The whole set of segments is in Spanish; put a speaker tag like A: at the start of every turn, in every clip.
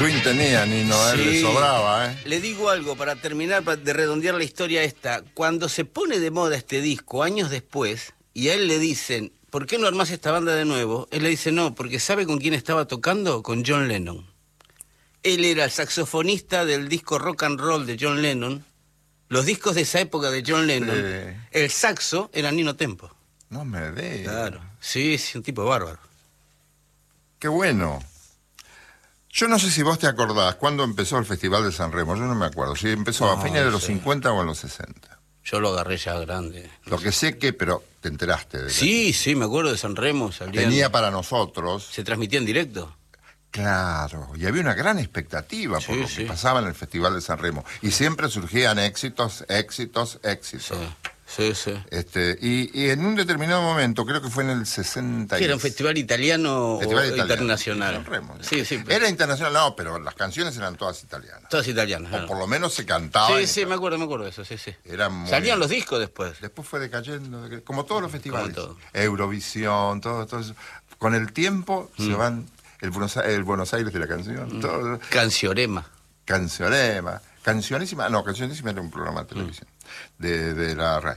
A: swing tenía Nino,
B: Sí.
A: le sobraba, ¿eh?
B: Le digo algo para terminar, de redondear la historia esta. Cuando se pone de moda este disco, años después, y a él le dicen, ¿por qué no armás esta banda de nuevo? Él le dice, no, porque ¿sabe con quién estaba tocando? Con John Lennon. Él era el saxofonista del disco Rock and Roll de John Lennon. Los discos de esa época de John Lennon,
A: Sí.
B: el saxo era Nino Tempo.
A: No me digas.
B: Claro. Sí, sí, un tipo bárbaro.
A: Qué bueno. Yo no sé si vos te acordás cuándo empezó el Festival de San Remo. Yo no me acuerdo. Si empezó a fines de los 50 o en los 60.
B: Yo lo agarré ya grande.
A: Lo que sé que, pero te enteraste de
B: Sí, sí, me acuerdo de San Remo. Salían,
A: tenía para nosotros.
B: se transmitía en directo.
A: Claro, y había una gran expectativa por
B: Sí,
A: lo
B: sí.
A: que pasaba en el Festival de San Remo. Y siempre surgían éxitos, éxitos, éxitos.
B: Sí, sí.
A: Y en un determinado momento, creo que fue en el 60.
B: Sí, era un festival italiano
A: Festival
B: o
A: italiano.
B: internacional.
A: San Remo,
B: Sí, sí.
A: Era internacional, no, pero las canciones eran todas italianas.
B: Todas italianas.
A: O
B: claro.
A: por lo menos se cantaban.
B: Sí, sí, me acuerdo de eso, sí, sí.
A: Era muy-
B: Salían los discos después.
A: Después fue decayendo, como todos los festivales.
B: Como todo.
A: Eurovisión, todo eso. Con el tiempo se van el Buenos Aires de la canción, todo.
B: Cancionema.
A: Cancionema. Cancionísima era un programa de televisión de la RAI.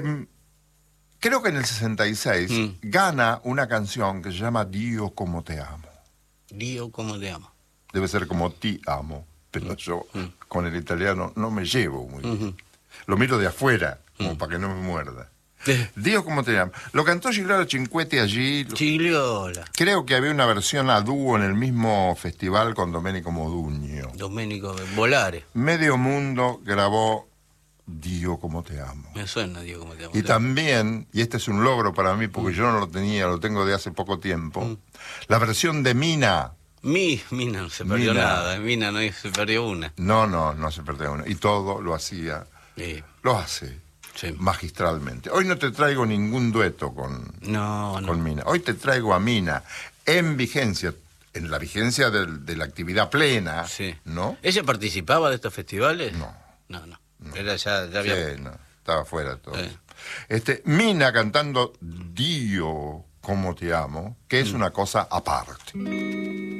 A: Creo que en el 66 gana una canción que se llama Dio como te amo.
B: Dio, ¿cómo te amo?
A: Debe ser como ti amo, pero yo con el italiano no me llevo muy bien. Lo miro de afuera, como para que no me muerda. Dio como te amo. Lo cantó Gigliola Cinquetti allí.
B: Gigliola.
A: Creo que había una versión a dúo en el mismo festival con Domenico Modugno.
B: Domenico Volare.
A: Medio mundo grabó Dio como te amo.
B: Me suena, Dio, ¿cómo te amo?
A: Y también, y este es un logro para mí porque yo no lo tenía, lo tengo de hace poco tiempo, la versión de Mina.
B: Mina no se perdió
A: Mina.
B: nada. Mina no se perdió una.
A: No se perdió uno. Y todo lo hacía, lo hace
B: Sí.
A: magistralmente. Hoy no te traigo ningún dueto con
B: No.
A: Mina. Hoy te traigo a Mina en vigencia, en la vigencia de la actividad plena,
B: Sí.
A: ¿no?
B: ¿Ella participaba de estos festivales?
A: No.
B: No. Era ya había...
A: Sí, no, estaba fuera de todo.
B: Sí.
A: Mina cantando Dio como te amo, que es una cosa aparte.